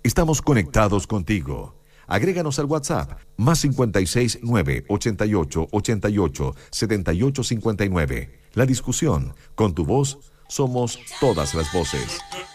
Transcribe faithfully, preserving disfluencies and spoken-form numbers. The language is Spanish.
Estamos conectados contigo. Agréganos al WhatsApp más cincuenta y seis, nueve, ochenta y ocho, ochenta y ocho, setenta y ocho, cincuenta y nueve. La discusión, con tu voz, somos todas las voces.